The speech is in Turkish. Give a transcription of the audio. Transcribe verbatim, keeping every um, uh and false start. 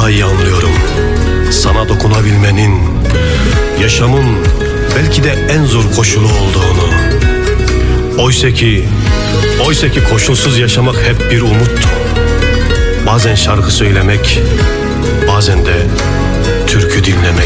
daha iyi anlıyorum. Sana dokunabilmenin, yaşamın belki de en zor koşulu olduğunu. Oysa ki, oysa ki koşulsuz yaşamak hep bir umuttu. Bazen şarkı söylemek, bazen de türkü dinlemek.